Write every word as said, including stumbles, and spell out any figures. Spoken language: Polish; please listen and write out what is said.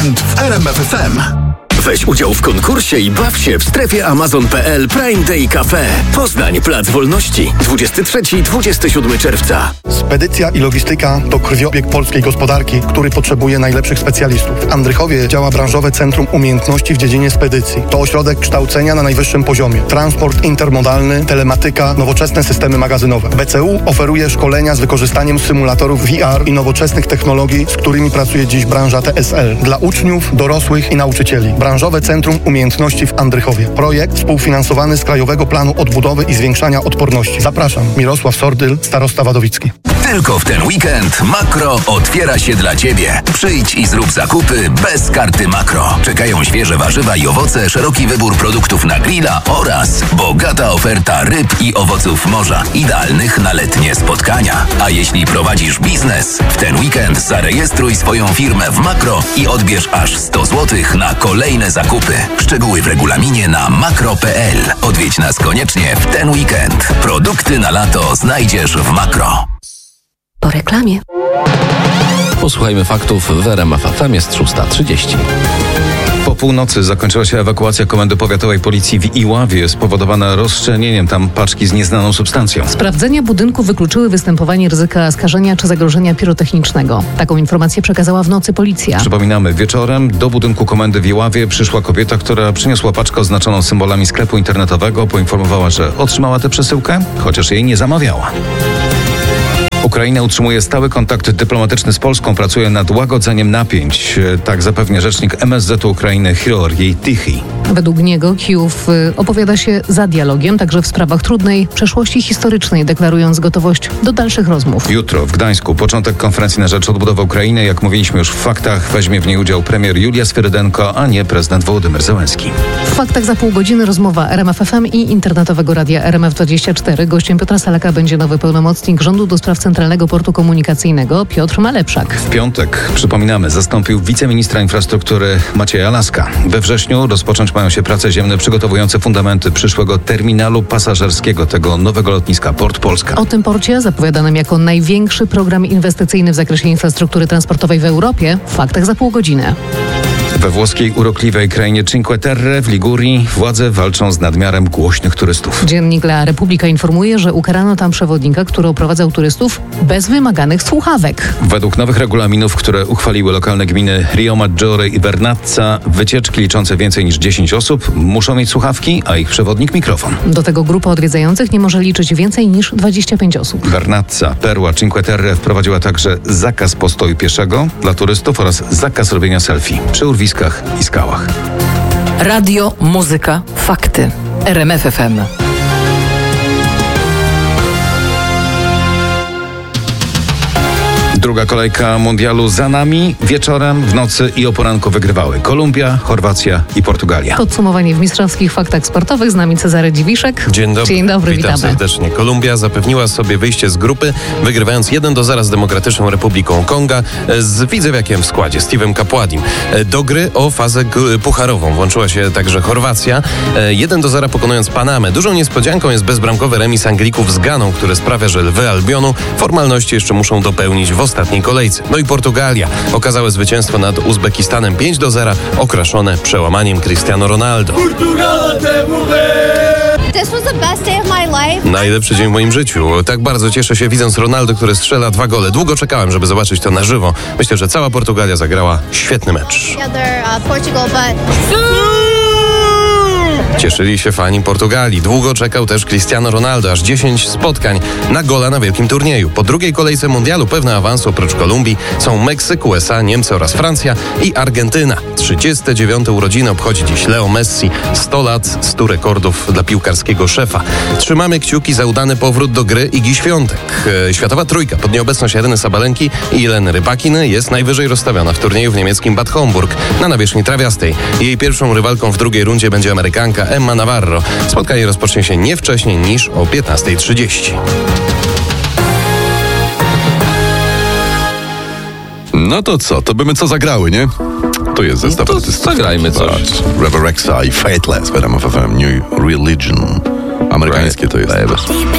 weekend w R M F F M. Weź udział w konkursie i baw się w strefie amazon kropka p l Prime Day Cafe. Poznań, Plac Wolności. dwudziestego trzeciego do dwudziestego siódmego czerwca. Spedycja i logistyka to krwiobieg polskiej gospodarki, który potrzebuje najlepszych specjalistów. W Andrychowie działa branżowe Centrum Umiejętności w dziedzinie spedycji. To ośrodek kształcenia na najwyższym poziomie. Transport intermodalny, telematyka, nowoczesne systemy magazynowe. B C U oferuje szkolenia z wykorzystaniem symulatorów V R i nowoczesnych technologii, z którymi pracuje dziś branża T S L. Dla uczniów, dorosłych i nauczycieli. Branżowe Centrum Umiejętności w Andrychowie. Projekt współfinansowany z Krajowego Planu Odbudowy i Zwiększania Odporności. Zapraszam. Mirosław Sordyl, starosta Wadowicki. Tylko w ten weekend Makro otwiera się dla Ciebie. Przyjdź i zrób zakupy bez karty Makro. Czekają świeże warzywa i owoce, szeroki wybór produktów na grilla oraz bogata oferta ryb i owoców morza, idealnych na letnie spotkania. A jeśli prowadzisz biznes, w ten weekend zarejestruj swoją firmę w Makro i odbierz aż sto złotych na kolejne zakupy. Szczegóły w regulaminie na makro kropka p l. Odwiedź nas koniecznie w ten weekend. Produkty na lato znajdziesz w Makro. Po reklamie. Posłuchajmy faktów w R M F F M, jest szósta trzydzieści. Po północy zakończyła się ewakuacja Komendy Powiatowej Policji w Iławie, spowodowana rozszczelnieniem tam paczki z nieznaną substancją. Sprawdzenia budynku wykluczyły występowanie ryzyka skażenia czy zagrożenia pirotechnicznego. Taką informację przekazała w nocy policja. Przypominamy, wieczorem do budynku komendy w Iławie przyszła kobieta, która przyniosła paczkę oznaczoną symbolami sklepu internetowego. Poinformowała, że otrzymała tę przesyłkę, chociaż jej nie zamawiała. Ukraina utrzymuje stały kontakt dyplomatyczny z Polską, pracuje nad łagodzeniem napięć. Tak zapewnia rzecznik M S Z Ukrainy Georgiy Tichy. Według niego Kijów opowiada się za dialogiem, także w sprawach trudnej przeszłości historycznej, deklarując gotowość do dalszych rozmów. Jutro w Gdańsku początek konferencji na rzecz odbudowy Ukrainy. Jak mówiliśmy już w faktach, weźmie w niej udział premier Julia Swyrydenko, a nie prezydent Wołodymyr Zełenski. W faktach za pół godziny rozmowa R M F F M i internetowego radia R M F dwadzieścia cztery. Gościem Piotra Salaka będzie nowy pełnomocnik rządu do spraw Centralnego Portu Komunikacyjnego Piotr Malepszak. W piątek, przypominamy, zastąpił wiceministra infrastruktury Macieja Laska. We wrześniu rozpocząć mają się prace ziemne przygotowujące fundamenty przyszłego terminalu pasażerskiego tego nowego lotniska Port Polska. O tym porcie, zapowiadanym jako największy program inwestycyjny w zakresie infrastruktury transportowej w Europie, w faktach za pół godziny. We włoskiej urokliwej krainie Cinque Terre w Ligurii władze walczą z nadmiarem głośnych turystów. Dziennik La Repubblica informuje, że ukarano tam przewodnika, który oprowadzał turystów bez wymaganych słuchawek. Według nowych regulaminów, które uchwaliły lokalne gminy Riomaggiore i Vernazza, wycieczki liczące więcej niż dziesięć osób muszą mieć słuchawki, a ich przewodnik mikrofon. Do tego grupa odwiedzających nie może liczyć więcej niż dwadzieścia pięć osób. Vernazza, perła Cinque Terre wprowadziła także zakaz postoju pieszego dla turystów oraz zakaz robienia selfie przy urwiskach i skałach. Radio, muzyka, fakty. R M F F M. Druga kolejka mundialu za nami. Wieczorem, w nocy i o poranku wygrywały Kolumbia, Chorwacja i Portugalia. Podsumowanie w mistrzowskich faktach sportowych. Z nami Cezary Dziwiszek. Dzień dobry. Dzień dobry, witam witamy. serdecznie. Kolumbia zapewniła sobie wyjście z grupy, wygrywając jeden do zera z Demokratyczną Republiką Konga z widzewiakiem w składzie, Steve'em Kapładim. Do gry o fazę pucharową włączyła się także Chorwacja, jeden do zera pokonując Panamę. Dużą niespodzianką jest bezbramkowy remis Anglików z Ganą, który sprawia, że Lwy Albionu formalności jeszcze muszą dopełnić w ostatniej kolejce. No i Portugalia okazałe zwycięstwo nad Uzbekistanem pięć do zera, okraszone przełamaniem Cristiano Ronaldo. Najlepszy dzień w moim życiu. Tak bardzo cieszę się, widząc Ronaldo, który strzela dwa gole. Długo czekałem, żeby zobaczyć to na żywo. Myślę, że cała Portugalia zagrała świetny mecz. Cieszyli się fani Portugalii. Długo czekał też Cristiano Ronaldo, aż dziesięć spotkań na gola na wielkim turnieju. Po drugiej kolejce mundialu pewne awansu oprócz Kolumbii są Meksyk, U S A, Niemcy oraz Francja i Argentyna. trzydzieste dziewiąte urodziny obchodzi dziś Leo Messi. sto lat, stu rekordów dla piłkarskiego szefa. Trzymamy kciuki za udany powrót do gry Igi Świątek. Światowa trójka pod nieobecność Aryny Sabalenki i Jeleny Rybakiny jest najwyżej rozstawiona w turnieju w niemieckim Bad Homburg na nawierzchni trawiastej. Jej pierwszą rywalką w drugiej rundzie będzie Amerykanka Emma Navarro. Spotkanie rozpocznie się nie wcześniej niż o piętnasta trzydzieści. No to co? To by my co zagrały, nie? To jest zestaw No to artystów. zagrajmy coś. Reverexa i Fateless w R M F F M New Religion. Amerykańskie to jest.